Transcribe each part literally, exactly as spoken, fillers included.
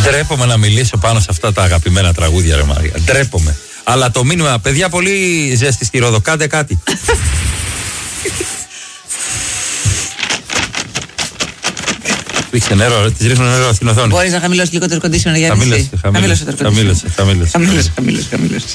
Ντρέπομαι να μιλήσω πάνω σε αυτά τα αγαπημένα τραγούδια, ρε Μαρία. Ντρέπομαι. Αλλά το μήνυμα, παιδιά, πολύ ζέστη στη Ρόδο. Κάντε κάτι. Ρίξτε νερό, τη ρίχνω νερό στην οθόνη. Μπορείς να χαμηλώσεις λίγο το air conditioner για να χαμήλωσε, χαμήλωσε, χαμήλωσε, χαμήλωσε, χαμήλωσε, χαμήλωσε, χαμήλωσε.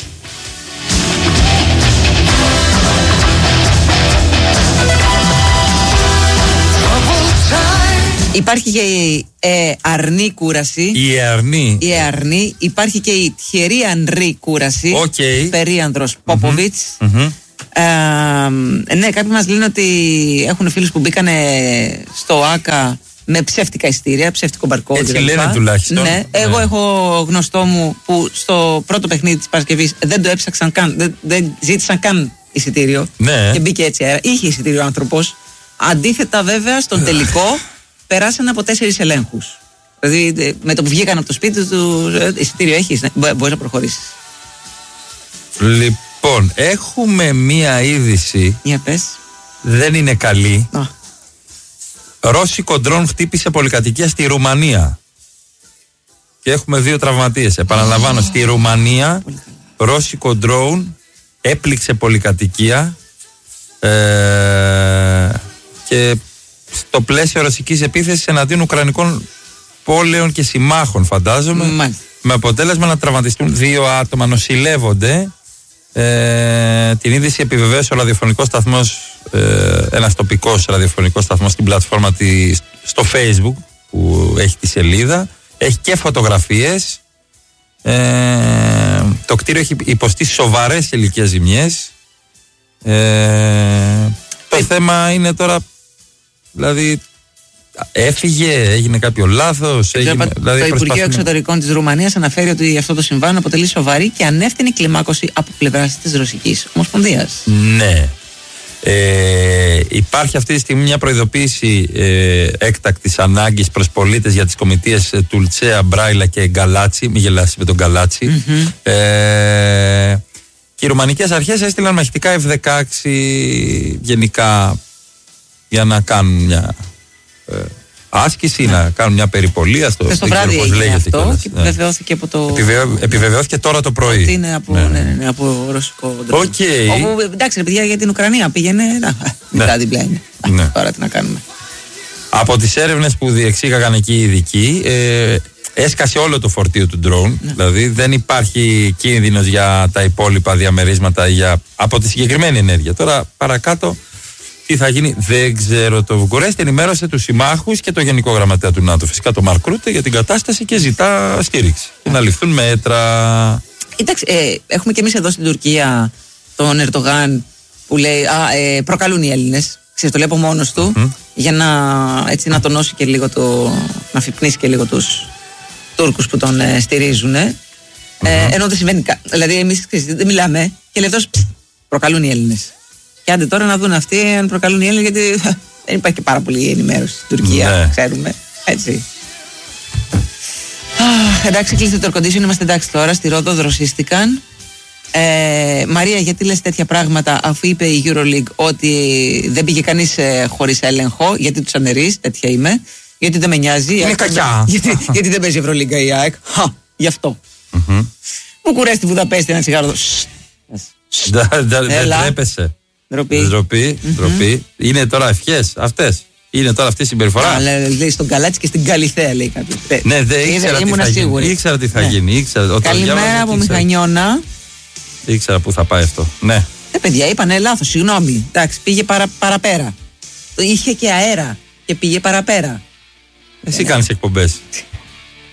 Υπάρχει και η ε, αρνή κούραση. Η αρνή. Η αρνή. Υπάρχει και η τυχερή ανρή κούραση. Okay. Περίανδρος Πόποβιτς. Mm-hmm. Ε, ναι, κάποιοι μας λένε ότι έχουν φίλους που μπήκανε στο ΆΚΑ με ψεύτικα ειστήρια, ψεύτικο μπαρκόδι. Έτσι λένε τουλάχιστον. Ναι, εγώ ναι. έχω γνωστό μου που στο πρώτο παιχνίδι της Παρασκευής δεν το έψαξαν καν, δεν, δεν ζήτησαν καν εισιτήριο. Ναι. Και μπήκε έτσι αέρα. Είχε εισιτήριο ο άνθρωπος. Αντίθετα, βέβαια, στον τελικό περάσαν από τέσσερις ελέγχους. Δηλαδή, με το που βγήκαν από το σπίτι του, εισιτήριο έχεις, ναι, μπορείς να προχωρήσεις. Λοιπόν, έχουμε μία είδηση. Για πες. Δεν είναι καλή. Α. Ρώσικο ντρόν χτύπησε πολυκατοικία στη Ρουμανία. Και έχουμε δύο τραυματίες. Επαναλαμβάνω, στη Ρουμανία ρώσικο ντρόν έπληξε πολυκατοικία ε, και στο πλαίσιο ρωσικής επίθεσης εναντίον ουκρανικών πόλεων και συμμάχων, φαντάζομαι. Μάλιστα. Με αποτέλεσμα να τραυματιστούν δύο άτομα, νοσηλεύονται. Ε, την είδηση επιβεβαίωσε ο ραδιοφωνικός σταθμός, ε, ένας τοπικός ραδιοφωνικός σταθμός στην πλατφόρμα της, στο Facebook που έχει τη σελίδα. Έχει και φωτογραφίες. Ε, το κτίριο έχει υποστεί σοβαρές ηλικές ζημιές. Ε, το ε, θέμα είναι τώρα, δηλαδή έφυγε, έγινε κάποιο λάθος. Έγινε, δηλαδή το Υπουργείο Εξωτερικών της Ρουμανίας αναφέρει ότι αυτό το συμβάν αποτελεί σοβαρή και ανεύθυνη κλιμάκωση από πλευράς της Ρωσικής Ομοσπονδίας. Ναι. Ε, υπάρχει αυτή τη στιγμή μια προειδοποίηση ε, έκτακτης ανάγκης προς πολίτες για τις κομιτείες ε, Τουλτσέα, Μπράιλα και Γκαλάτσι. Μην γελάσεις με τον Γκαλάτσι. Mm-hmm. Ε, και οι ρουμανικές αρχές έστειλαν μαχητικά εφ δεκαέξι γενικά για να κάνουν μια ε, άσκηση, ναι. να κάνουν μια περιπολία στο, στο βράδυ πώς λέγεται αυτό κιόλας, και ναι. επιβεβαιώθηκε από το... Επιβεβαιώ, επιβεβαιώθηκε τώρα το πρωί. Ότι είναι από, ναι. Ναι, ναι, ναι, από ρωσικό ντρόν. Okay. Όπου, εντάξει ρε παιδιά, για την Ουκρανία πήγαινε, να, ναι. τα διπλά είναι. Ναι. Τώρα τι να κάνουμε. Από τις έρευνες που διεξήγαγαν εκεί οι ειδικοί, ε, έσκασε όλο το φορτίο του ντρόουν. Ναι. Δηλαδή δεν υπάρχει κίνδυνος για τα υπόλοιπα διαμερίσματα για, από τη συγκεκριμένη ενέργεια. Τώρα παρακάτω τι θα γίνει, δεν ξέρω. Το Βουκουρέστι ενημέρωσε τους συμμάχους και το Γενικό Γραμματέα του ΝΑΤΟ, φυσικά το Μαρκ Ρούτε, για την κατάσταση και ζητά στήριξη. Και να ληφθούν μέτρα. Εντάξει, ε, έχουμε και εμείς εδώ στην Τουρκία τον Ερντογάν που λέει α, ε, προκαλούν οι Έλληνες. Ξέρεις, το λέει από μόνος του mm-hmm. για να, έτσι, να τονώσει και λίγο το. Να αφυπνίσει και λίγο τους Τούρκους που τον ε, στηρίζουν. Ε, mm-hmm. ε, ενώ δεν συμβαίνει κάτι. Δηλαδή, εμείς δεν μιλάμε και λέει αυτός προκαλούν οι Έλληνες. Και άντε τώρα να δουν αυτοί αν προκαλούν οι Έλληνες, γιατί δεν υπάρχει και πάρα πολύ ενημέρωση στην Τουρκία, ναι. Ξέρουμε. Έτσι. Ah, εντάξει, κλείστε το air condition, είμαστε εντάξει τώρα. Στη Ρόδο δροσίστηκαν. Ε, Μαρία, γιατί λες τέτοια πράγματα αφού είπε η EuroLeague ότι δεν πήγε κανείς ε, χωρίς έλεγχο, γιατί τους αναιρείς, τέτοια είμαι. Γιατί δεν με νοιάζει. Είναι κακιά. Γιατί, γιατί δεν παίζει Ευρωλίγκα η ΑΕΚ. Χα, γι' αυτό. Βουκουρέστι, Βουδαπέστη, ένα τσιγάρο. Δεν τρέπεσαι. Ντροπή. Ντροπή, ντροπή. Είναι τώρα ευχές αυτές. Είναι τώρα αυτή η συμπεριφορά. Α, λέει στον Καλάτσι και στην Καλυθέα, λέει κάποιος. Ναι, δεν ήξερα τι θα γίνει. Ήξερα τι θα γίνει. Καλημέρα από Μηχανιώνα. Ήξερα πού θα πάει αυτό. Ναι. Ε, παιδιά, είπανε λάθος, συγγνώμη. Εντάξει, πήγε παρα, παραπέρα. Είχε και αέρα και πήγε παραπέρα. Εσύ κάνεις εκπομπές.